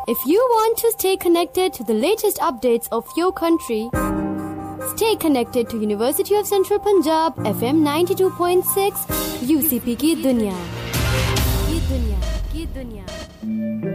If you want to stay connected to the latest updates of your country, stay connected to University of Central Punjab FM 92.6 UCP की दुनिया